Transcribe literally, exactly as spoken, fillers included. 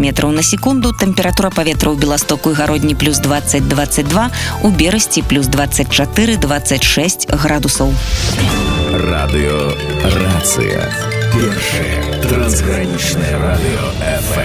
метраў на секунду. Тэмпература паветра ў Беластоку і Гародні плюс двадцать - двадцать два, у Берасці плюс двадцать четыре - двадцать шесть градусаў. Радыё Рацыя. Першае трансгранічнае радыё эф эм.